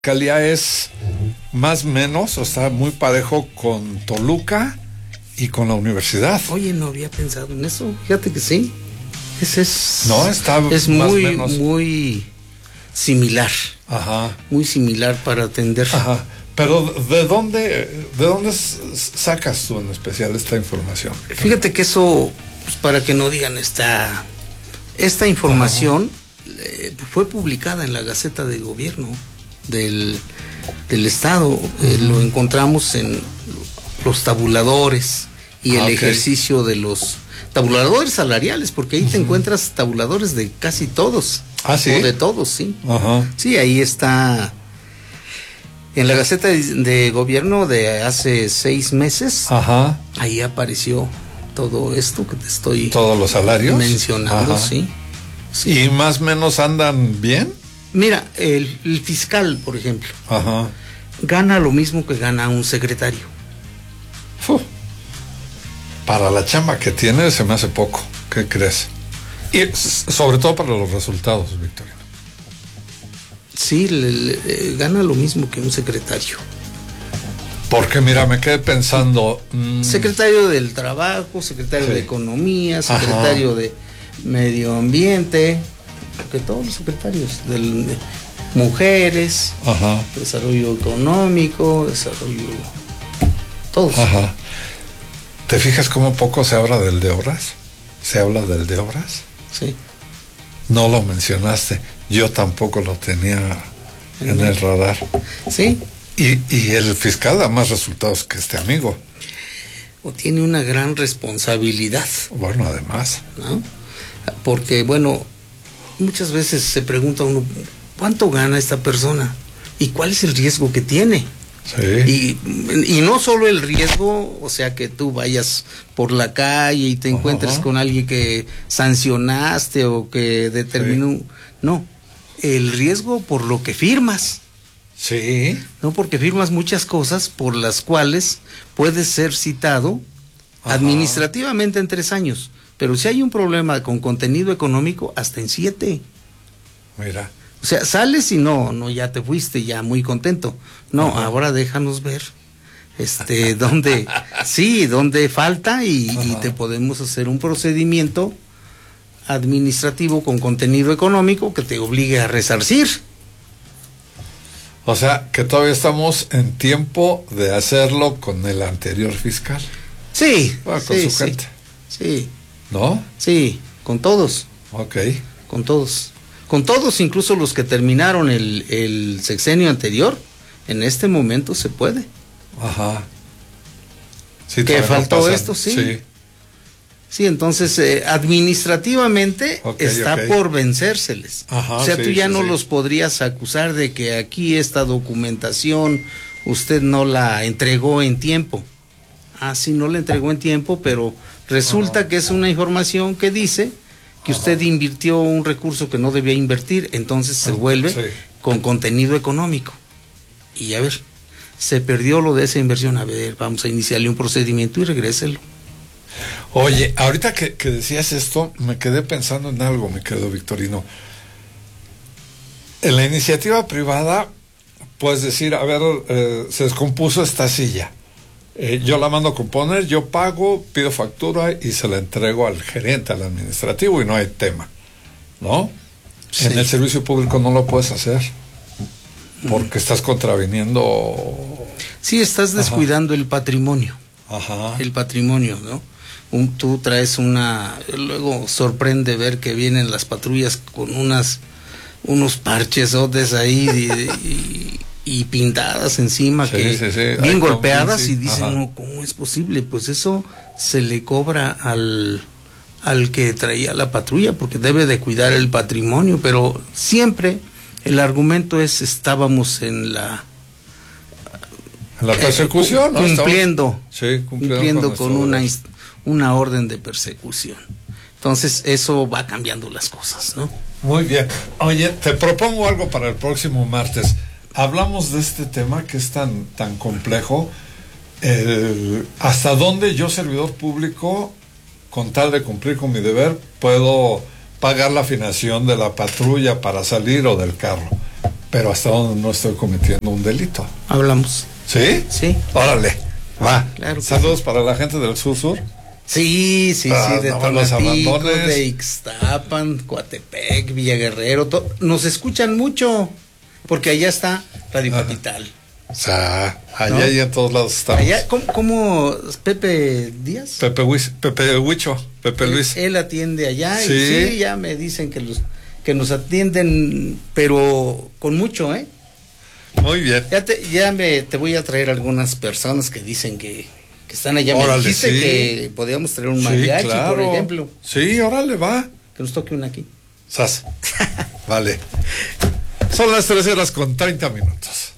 Fiscalía es más o menos, o está muy parejo con Toluca y con la universidad. Oye, no había pensado en eso. Fíjate que sí. Es muy similar. Ajá. Muy similar para atender. Ajá. Pero ¿de dónde sacas tú en especial esta información? Fíjate que eso, pues, para que no digan, esta información fue publicada en la Gaceta de Gobierno del Estado. Lo encontramos en los tabuladores y el ejercicio de los tabuladores salariales, porque ahí te encuentras tabuladores de casi todos. Ah, sí. O de todos, sí. Ajá. Sí, ahí está. En la Gaceta de Gobierno de hace 6 meses, Ajá. ahí apareció todo esto que te estoy todos los salarios mencionando. Sí. ¿Y más o menos andan bien? Mira, el fiscal, por ejemplo, Ajá. gana lo mismo que gana un secretario. Para la chamba que tiene se me hace poco. ¿Qué crees? Y sobre todo para los resultados, Victorino. Sí, gana lo mismo que un secretario. Porque mira, me quedé pensando... Secretario del Trabajo, secretario de Economía, secretario de Medio Ambiente, que todos los secretarios, de Mujeres, Desarrollo Económico, Desarrollo... Todos. Ajá. ¿Te fijas cómo poco se habla del de obras? ¿Se habla del de obras? Sí. No lo mencionaste. Yo tampoco lo tenía en el radar. Sí. Y el fiscal da más resultados que este amigo. O tiene una gran responsabilidad. Bueno, además. ¿No? Porque, bueno, muchas veces se pregunta uno, ¿cuánto gana esta persona? ¿Y cuál es el riesgo que tiene? Sí. Y no solo el riesgo, o sea, que tú vayas por la calle y te encuentres con alguien que sancionaste o que determinó. Sí. No, el riesgo por lo que firmas. Sí. No, porque firmas muchas cosas por las cuales puedes ser citado administrativamente en 3 años. Pero si hay un problema con contenido económico, hasta en 7. Mira. O sea, sales y no, ya te fuiste, ya muy contento. No, ahora déjanos ver dónde falta y te podemos hacer un procedimiento administrativo con contenido económico que te obligue a resarcir. O sea, que todavía estamos en tiempo de hacerlo con el anterior fiscal. Sí. Bueno, con su gente. Sí. ¿No? Sí, con todos. Ok. Con todos. Con todos, incluso los que terminaron el sexenio anterior, en este momento se puede. Ajá. Sí, que faltó esto, sí. Sí, entonces administrativamente está por vencérseles. O sea, tú ya no los podrías acusar de que aquí esta documentación usted no la entregó en tiempo. Ah, sí, no la entregó en tiempo, pero resulta que es una información que dice que usted invirtió un recurso que no debía invertir, entonces se vuelve con contenido económico. Y a ver, se perdió lo de esa inversión, a ver, vamos a iniciarle un procedimiento y regréselo. Oye, ahorita que decías esto, me quedé pensando en algo, mi querido Victorino. En la iniciativa privada, puedes decir, a ver, se descompuso esta silla. Yo la mando a componer, yo pago, pido factura y se la entrego al gerente, al administrativo y no hay tema, ¿no? Sí. En el servicio público no lo puedes hacer porque estás contraviniendo. Sí, estás descuidando el patrimonio. El patrimonio, ¿no? Tú traes luego sorprende ver que vienen las patrullas con unos parchesotes ahí y pintadas encima, bien golpeadas, y dicen, no, ¿cómo es posible? Pues eso se le cobra al que traía la patrulla, porque debe de cuidar el patrimonio, pero siempre el argumento es, estábamos en la persecución, cumpliendo con una orden de persecución. Entonces eso va cambiando las cosas, ¿no? Muy bien. Oye, te propongo algo para el próximo martes. Hablamos de este tema que es tan complejo, hasta dónde yo, servidor público, con tal de cumplir con mi deber, puedo pagar la afinación de la patrulla para salir o del carro. pero hasta donde no estoy cometiendo un delito. Hablamos. ¿Sí? Sí. Órale, va. Claro. Saludos para la gente del sur. Sí, de no Tonatico, de Ixtapan, Coatepec, Villaguerrero, nos escuchan mucho, porque allá está Radio Capital. O sea, allá y en todos lados estamos. Allá, ¿cómo Pepe Díaz? Pepe Huicho, Pepe Luis. Él atiende allá, sí. Y sí, ya me dicen que nos atienden, pero con mucho, ¿eh? Muy bien. Te voy a traer algunas personas que dicen que están allá. Órale, me dijiste que podíamos traer un mariachi, claro. por ejemplo. Sí, órale, va. Que nos toque una aquí. Sas. Vale. Son las 13:30.